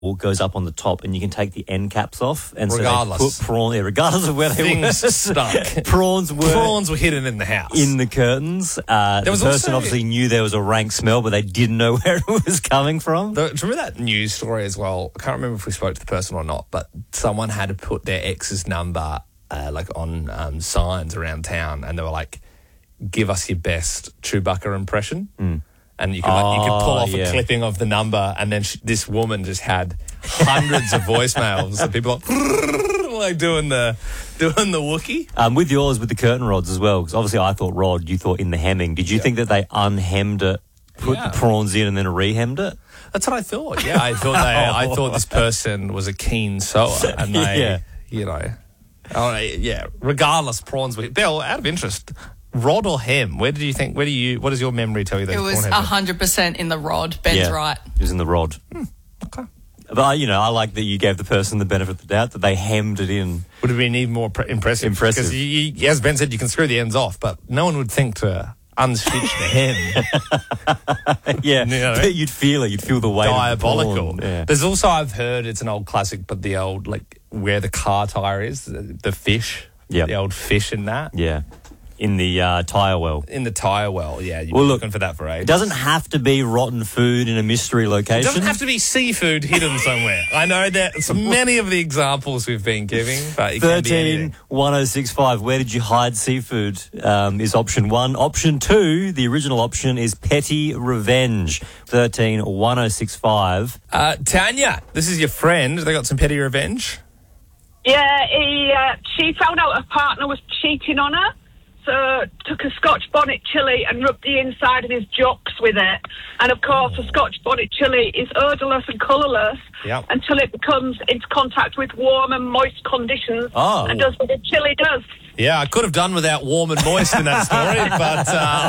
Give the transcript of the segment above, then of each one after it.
goes up on the top, and you can take the end caps off. And Regardless. so they put prawn, regardless of where they Things were. stuck. Prawns were hidden in the house. in the curtains. The was person also- obviously knew there was a rank smell, but they didn't know where it was coming from. Do you remember that news story as well? I can't remember if we spoke to the person or not, but someone had to put their ex's number on signs around town, and they were like, "Give us your best Chewbacca impression." And you could pull off a clipping of the number, and then this woman just had hundreds of voicemails of people like doing the Wookiee. With yours, with the curtain rods as well, because obviously I thought rod, you thought in the hemming. Did you think that they unhemmed it, put the prawns in, and then rehemmed it? That's what I thought. Yeah, I thought this person was a keen sewer, and they, regardless, prawns were. Bill, out of interest, rod or hem? What does your memory tell you? It was 100% in the rod. Ben's right. It was in the rod. Okay. But, I like that you gave the person the benefit of the doubt, that they hemmed it in. Would have been even more impressive. Because, as Ben said, you can screw the ends off, but no one would think to unstitch the hem. Yeah, You know, but you'd feel it. You'd feel the weight diabolical. of the prawn. Yeah. There's also, I've heard, it's an old classic, but the old, where the car tire is, the fish. Yep. The old fish in that. Yeah. In the tyre well. In the tyre well, yeah. You've Well, been look, looking for that for ages. It doesn't have to be rotten food in a mystery location. It doesn't have to be seafood hidden somewhere. I know that many of the examples we've been giving, but it can be anything. 13-1065. Where did you hide seafood? Is option 1. Option 2, the original option, is petty revenge. 13-1065. Tanya, this is your friend. They got some petty revenge? Yeah, she found out her partner was cheating on her. So took a Scotch bonnet chilli and rubbed the inside of his jocks with it. And of course, a Scotch bonnet chilli is odourless and colourless until it comes into contact with warm and moist conditions and does what a chilli does. Yeah, I could have done without warm and moist in that story, but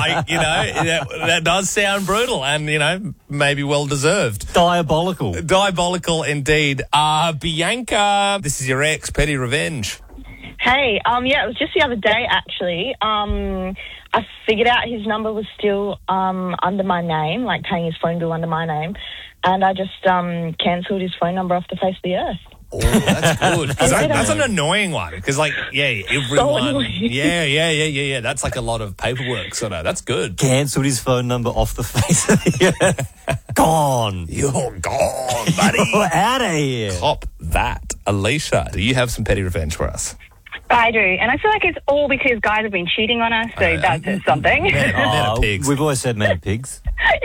that does sound brutal and maybe well deserved. Diabolical Indeed. Bianca, this is your ex, petty revenge. Hey, it was just the other day, actually. I figured out his number was still under my name, like paying his phone bill under my name, and I just cancelled his phone number off the face of the earth. Oh, that's good. That's an annoying one, because, everyone... Yeah, that's like a lot of paperwork, so no, that's good. Cancelled his phone number off the face of the earth. Gone. You're gone, buddy. You're out of here. Cop that. Alicia, do you have some petty revenge for us? I do, and I feel like it's all because guys have been cheating on us, so that's something. Men are pigs. We've always said men are pigs.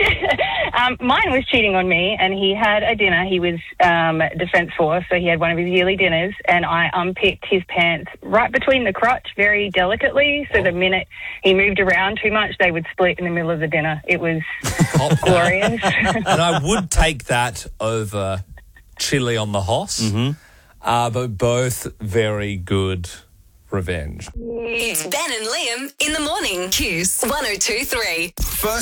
Mine was cheating on me, and he had a dinner. He was Defence Force, so he had one of his yearly dinners, and I unpicked his pants right between the crotch very delicately, so the minute he moved around too much, they would split in the middle of the dinner. It was glorious. And I would take that over chili on the hoss, but both very good revenge. It's Ben and Liam in the morning. Kiss 102.3.